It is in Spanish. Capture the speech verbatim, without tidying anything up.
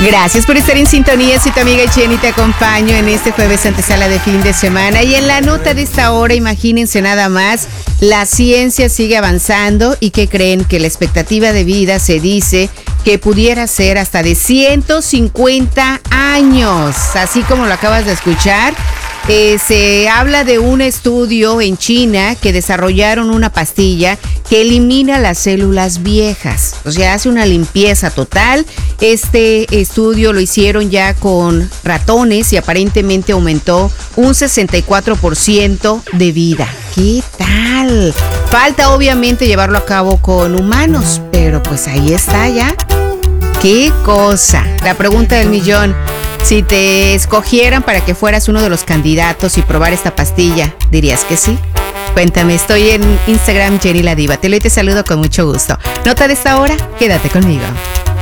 Gracias por estar en sintonía. Soy tu amiga Jenny, te acompaño en este jueves antesala de fin de semana. Y en la nota de esta hora, imagínense nada más, la ciencia sigue avanzando y que creen que la expectativa de vida se dice que pudiera ser hasta de ciento cincuenta años, así como lo acabas de escuchar. Eh, se habla de un estudio en China que desarrollaron una pastilla que elimina las células viejas, o sea, hace una limpieza total. Este estudio lo hicieron ya con ratones y aparentemente aumentó un sesenta y cuatro por ciento de vida. ¿Qué tal? Falta obviamente llevarlo a cabo con humanos, pero pues ahí está ya. ¡Qué cosa! La pregunta del millón. Si te escogieran para que fueras uno de los candidatos y probar esta pastilla, ¿dirías que sí? Cuéntame, estoy en Instagram, Jenny la Diva. Te leo y te saludo con mucho gusto. Nota de esta hora, quédate conmigo.